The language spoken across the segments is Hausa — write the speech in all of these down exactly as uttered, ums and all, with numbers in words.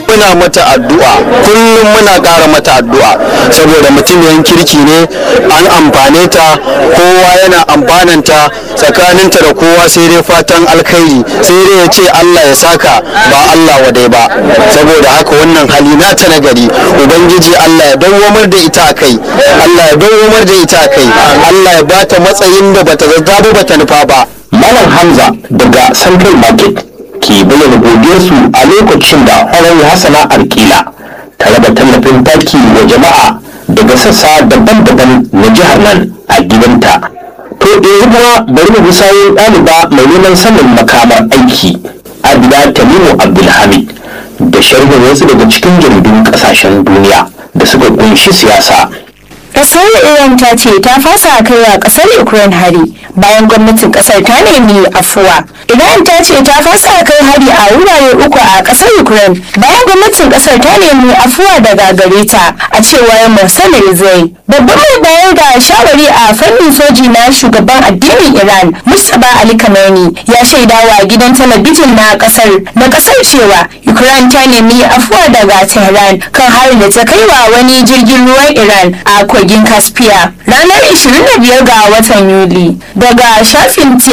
muna mata addu'a, kullum muna ƙara mata addu'a saboda mutumiyan kirki ne, an amfane ta, kowa yana amfananta, tsakaninta da kowa sai dai fatan alkhairi, sai dai ya ce Allah ya saka ba Allah wadai ba. Saboda haka wannan hali na ta nagari, ubangiji Allah ya dawwamar da ita a kai, Allah ya dawwamar da ita a kai, Allah ya bata matsayin da bata zazzabo bata nufa ba. Malam Hamza daga Central Market ke bayyana godiyarsu a lokacin da Honorable Hassana Arkila ta raba tallafin taki wa jama'a daga sassa daban-daban na jihar nan a gidanta. To yanzu kuma bari mu bisayin ɗaliba mai neman sanin makamar aiki Abida Tamimu Abdulhamid da sharhin wasu daga cikin jaridun ƙasashen duniya da suka kunshi siyasa. Kasar Iran ta ce ta fasa kai wa kasar Ukraine hari bayan gwamnatin kasar ta nemi afuwa. Iran ta ce ta fasa kai hari a wurare uku a kasar Ukraine bayan gwamnatin kasar ta nemi afuwa daga gare ta, a cewar Mohsen Rizai. Babban mai bayar da shawari a fannin soji na shugaban addinin Iran, Mustapha Ali Khamenei, ya shaidawa gidan talabijin na kasar na kasar cewa Ukraine ta nemi afuwa daga Tehran kan harin da ta kai wa wani jirgin ruwan Iran a kogin Caspia ranar ishirin da biyar ga watan Yuli. Daga shafin T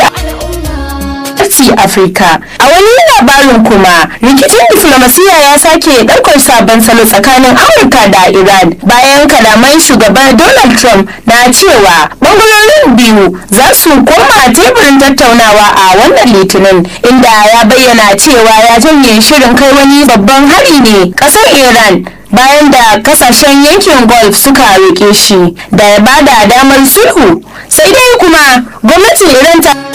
Africa. A wani labarin kuma, rikicin diflomasiya ya sake ɗaukar sabon salo tsakanin Amurka da Iran bayan kalaman shugaban Donald Trump na cewa bangarorin biyu za su koma teburin tattaunawa a wannan litinin, inda ya bayyana cewa ya janye shirin kai wani babban hari ne ƙasar Iran bayan da kasashen yankin Gulf suka roƙe shi da ya bada damar sulhu. Sai dai kuma gwamnatin Iran ta